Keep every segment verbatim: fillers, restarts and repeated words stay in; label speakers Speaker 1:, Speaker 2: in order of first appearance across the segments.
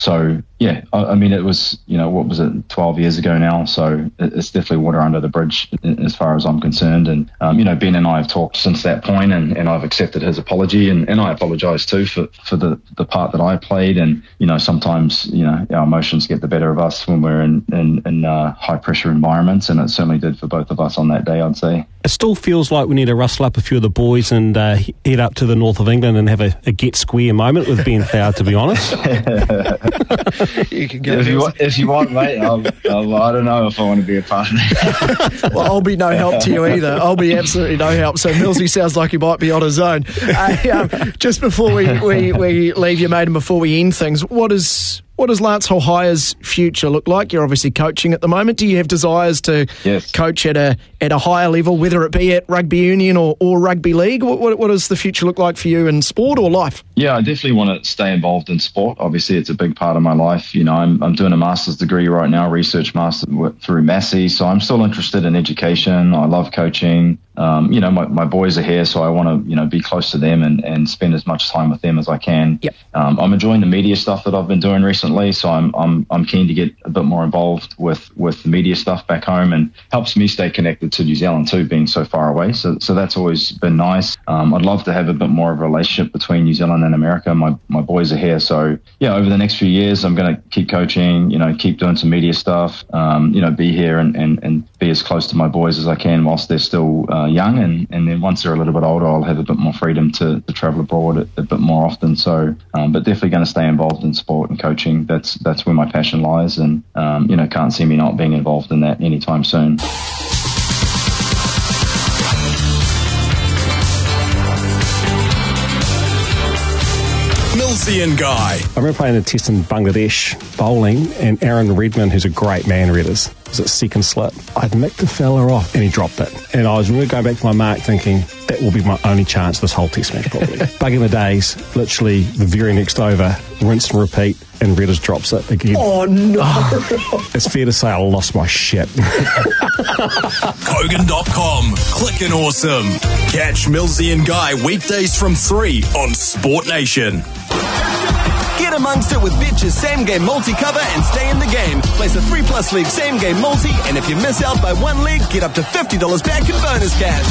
Speaker 1: So, yeah, I, I mean, it was, you know, what was it, twelve years ago now. So it's definitely water under the bridge as far as I'm concerned. And, um, you know, Ben and I have talked since that point, and, and I've accepted his apology. And, and I apologise too for, for the, the part that I played. And, you know, sometimes, you know, our emotions get the better of us when we're in, in, in uh, high pressure environments. And it certainly did for both of us on that day, I'd say.
Speaker 2: It still feels like we need to rustle up a few of the boys and uh, head up to the north of England and have a, a get square moment with Ben Fowler, to be honest.
Speaker 3: You can go
Speaker 1: if, you want, if you want, mate, I'll, I'll, I don't know if I want to be a part of that.
Speaker 3: Well, I'll be no help to you either. I'll be absolutely no help. So Millsy sounds like he might be on his own. Uh, um, just before we, we, we leave you, mate, and before we end things, what is... What does Lance Hohaier's future look like? You're obviously coaching at the moment. Do you have desires to
Speaker 1: yes.
Speaker 3: coach at a at a higher level, whether it be at rugby union or, or rugby league? What, what, what does the future look like for you in sport or life?
Speaker 1: Yeah, I definitely want to stay involved in sport. Obviously, it's a big part of my life. You know, I'm I'm doing a master's degree right now, research master through Massey. So I'm still interested in education. I love coaching. Um, you know, my, my boys are here, so I want to, you know, be close to them and, and spend as much time with them as I can.
Speaker 3: Yep.
Speaker 1: Um, I'm enjoying the media stuff that I've been doing recently, so I'm I'm I'm keen to get a bit more involved with, with the media stuff back home, and helps me stay connected to New Zealand too, being so far away. So so that's always been nice. Um, I'd love to have a bit more of a relationship between New Zealand and America. My my boys are here, so yeah, over the next few years, I'm going to keep coaching, you know, keep doing some media stuff, um, you know, be here and, and, and be as close to my boys as I can whilst they're still uh, young, and, and then once they're a little bit older, I'll have a bit more freedom to, to travel abroad a, a bit more often. So, um, but definitely going to stay involved in sport and coaching. That's that's where my passion lies, and um, you know, can't see me not being involved in that anytime soon.
Speaker 4: Millsy and Guy.
Speaker 2: I remember playing a test in Bangladesh bowling, and Aaron Redmond, who's a great man readers, was at second slip. I'd nicked the fella off and he dropped it. And I was really going back to my mark thinking, that will be my only chance this whole test match probably. Back in the days, literally the very next over, rinse and repeat, and Redders drops it again.
Speaker 3: Oh, no.
Speaker 2: It's fair to say I lost my shit.
Speaker 4: Kogan dot com. Clickin' awesome. Catch Millsy and Guy weekdays from three on Sport Nation.
Speaker 5: Get amongst it with Betch's Same Game Multi cover and stay in the game. Place a three plus league Same Game Multi, and if you miss out by one league, get up to fifty dollars back in bonus cash.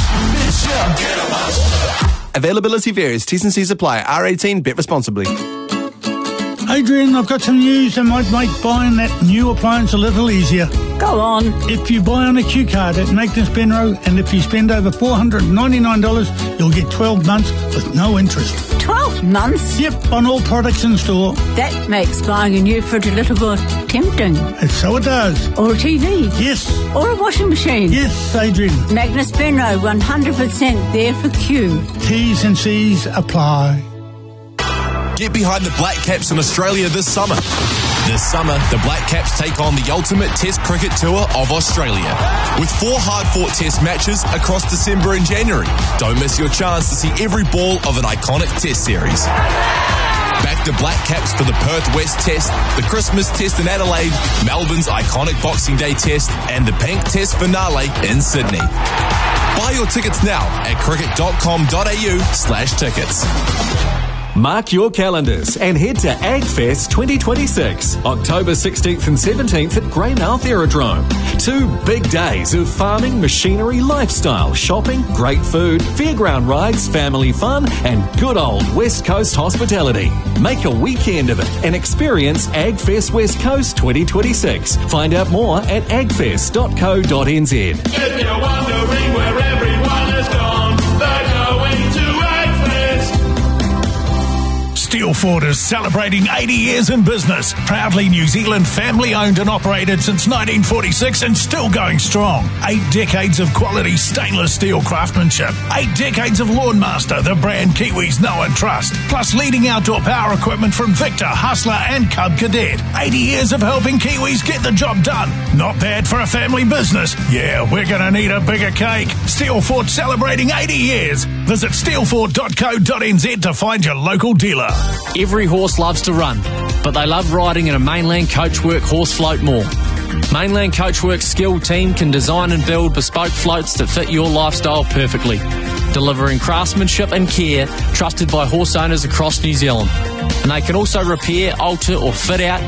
Speaker 5: Availability varies. T's and C's apply. R eighteen. Bet responsibly.
Speaker 6: Adrian, I've got some news that might make buying that new appliance a little easier.
Speaker 7: Go on.
Speaker 6: If you buy on a Q card at Nathan's Penro, and if you spend over four hundred ninety-nine dollars, you'll get twelve months with no interest.
Speaker 7: twelve months?
Speaker 6: Yep, on all products in store.
Speaker 7: That makes buying a new fridge a little bit tempting.
Speaker 6: And so it does.
Speaker 7: Or a T V.
Speaker 6: Yes.
Speaker 7: Or a washing machine.
Speaker 6: Yes, Adrian.
Speaker 7: Magnus Penro, one hundred percent there for Q.
Speaker 6: T's and C's apply.
Speaker 4: Get behind the Black Caps in Australia this summer. This summer, the Black Caps take on the ultimate Test cricket tour of Australia, with four hard-fought Test matches across December and January. Don't miss your chance to see every ball of an iconic Test series. Back the Black Caps for the Perth West Test, the Christmas Test in Adelaide, Melbourne's iconic Boxing Day Test, and the Bank Test finale in Sydney. Buy your tickets now at cricket dot com dot a u slash tickets.
Speaker 8: Mark your calendars and head to AgFest twenty twenty-six, October sixteenth and seventeenth at Greymouth Aerodrome. Two big days of farming, machinery, lifestyle, shopping, great food, fairground rides, family fun, and good old West Coast hospitality. Make a weekend of it and experience AgFest West Coast twenty twenty-six. Find out more at agfest dot co dot n z.
Speaker 9: If you're wondering where everyone has gone, they're going to
Speaker 6: Steelford is celebrating eighty years in business. Proudly New Zealand family owned and operated since nineteen forty-six and still going strong. Eight decades of quality stainless steel craftsmanship. Eight decades of Lawnmaster, the brand Kiwis know and trust. Plus leading outdoor power equipment from Victor, Hustler and Cub Cadet. eighty years of helping Kiwis get the job done. Not bad for a family business. Yeah, we're going to need a bigger cake. Steelford celebrating eighty years. Visit steelford dot co dot n z to find your local dealer.
Speaker 10: Every horse loves to run, but they love riding in a Mainland Coachwork horse float more. Mainland Coachwork's skilled team can design and build bespoke floats that fit your lifestyle perfectly, delivering craftsmanship and care trusted by horse owners across New Zealand. And they can also repair, alter or fit out